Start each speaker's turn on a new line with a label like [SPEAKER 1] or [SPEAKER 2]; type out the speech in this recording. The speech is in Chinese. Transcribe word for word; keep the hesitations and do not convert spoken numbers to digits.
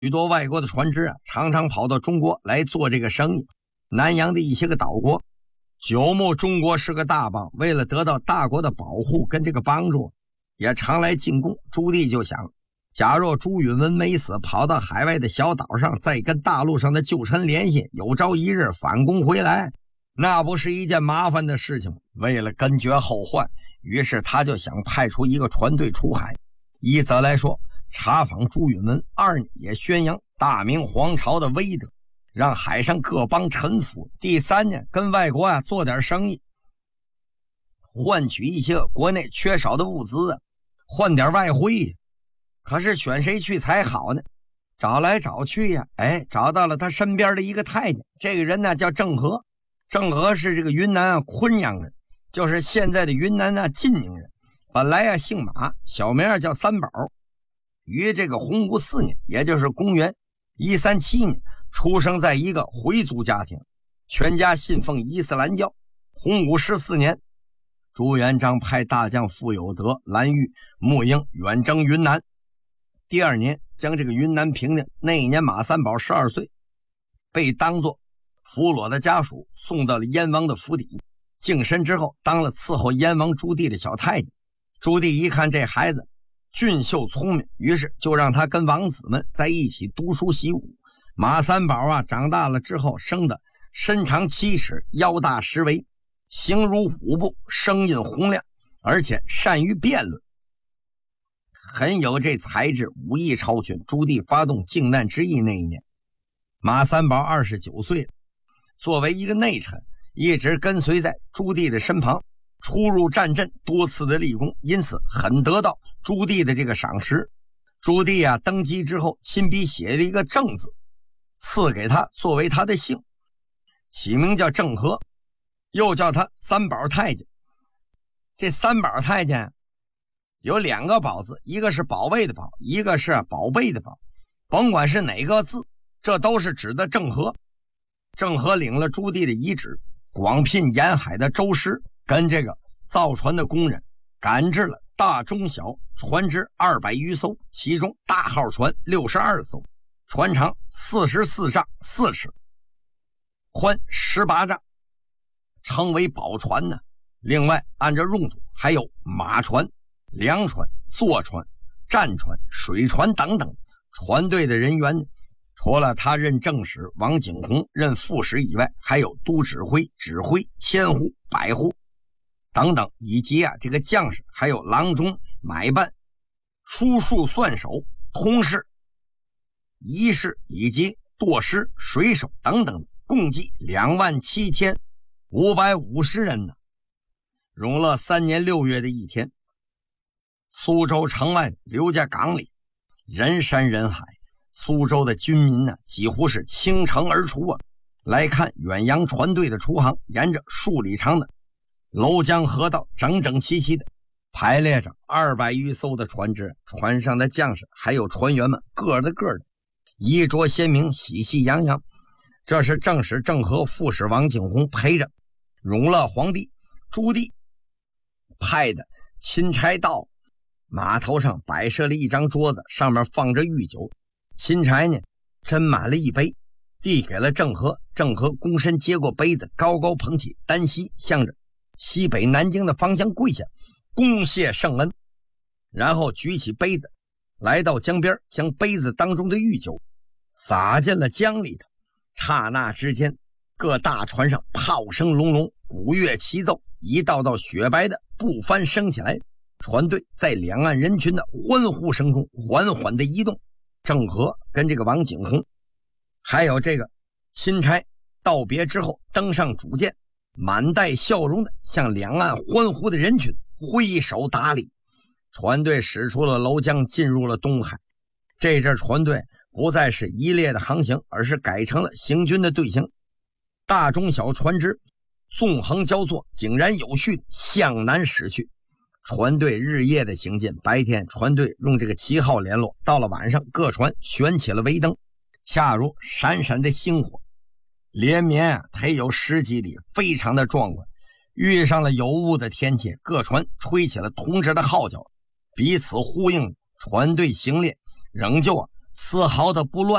[SPEAKER 1] 许多外国的船只啊，常常跑到中国来做这个生意。南洋的一些个岛国久目中国是个大邦，为了得到大国的保护跟这个帮助，也常来进贡。朱棣就想，假若朱允炆没死，跑到海外的小岛上，再跟大陆上的旧臣联系，有朝一日反攻回来，那不是一件麻烦的事情。为了根绝后患，于是他就想派出一个船队出海，一则来说查访朱允炆，二也宣扬大明皇朝的威德，让海上各邦臣服。第三呢，跟外国啊做点生意，换取一些国内缺少的物资啊，换点外汇。可是选谁去才好呢？找来找去呀、啊，哎，找到了他身边的一个太监。这个人呢叫郑和，郑和是这个云南啊昆阳人，就是现在的云南啊晋宁人。本来啊姓马，小名叫三宝。于这个洪武四年，也就是公元一三七年，出生在一个回族家庭，全家信奉伊斯兰教。洪武十四年，朱元璋派大将傅有德、蓝玉、穆英远征云南。第二年将这个云南平定。那一年马三宝十二岁，被当作俘虏的家属送到了燕王的府邸，净身之后当了伺候燕王朱棣的小太监。朱棣一看这孩子俊秀聪明，于是就让他跟王子们在一起读书习武。马三宝啊长大了之后，生的身长七尺，腰大十围，形如虎步，声音洪亮，而且善于辩论，很有这才智，武艺超群。朱棣发动靖难之役那一年，马三宝二十九岁，作为一个内臣，一直跟随在朱棣的身旁，出入战阵，多次的立功，因此很得到朱棣的这个赏识。朱棣啊登基之后，亲笔写了一个郑字，赐给他作为他的姓，起名叫郑和，又叫他三宝太监。这三宝太监有两个宝字，一个是宝贝的宝，一个是宝贝的宝。甭管是哪个字，这都是指的郑和。郑和领了朱棣的遗旨，广聘沿海的舟师跟这个造船的工人，赶制了大中小船只二百余艘，其中大号船六十二艘，船长四十四丈四尺，宽十八丈，称为宝船呢。另外按照用途还有马船、粮船、坐船、战船、水船等等。船队的人员除了他任正使王景洪任副使以外，还有都指挥、指挥、千户、百户等等，以及啊这个将士，还有郎中、买办、书数算手、通事、仪式以及舵师、水手等等，共计两万七千五百五十人呢。永乐三年六月的一天，苏州城外刘家港里人山人海，苏州的军民呢几乎是倾城而出啊，来看远洋船队的出航。沿着数里长的娄江河道，整整齐齐的排列着二百余艘的船只，船上的将士还有船员们个的个的衣着鲜明，喜气洋洋。这是正使郑和、副使王景洪陪着永乐皇帝朱棣派的钦差到码头上，摆设了一张桌子，上面放着御酒。钦差呢斟满了一杯，递给了郑和。郑和躬身接过杯子，高高捧起，单膝向着西北南京的方向跪下，恭谢圣恩。然后举起杯子，来到江边，将杯子当中的御酒洒进了江里头。刹那之间，各大船上炮声隆隆，鼓乐齐奏，一道道雪白的布帆升起来，船队在两岸人群的欢呼声中缓缓地移动。郑和跟这个王景洪还有这个钦差道别之后，登上主舰，满带笑容的向两岸欢呼的人群挥手打理。船队驶出了娄江，进入了东海。这支船队不再是一列的航行，而是改成了行军的队形，大中小船只纵横交错，井然有序地向南驶去。船队日夜的行进，白天船队用这个旗号联络，到了晚上各船悬起了桅灯，恰如闪闪的星火，连绵啊陪有十几里，非常的壮观。遇上了有雾的天气，各船吹起了同志的号角，彼此呼应，船队行列仍旧啊丝毫的不乱。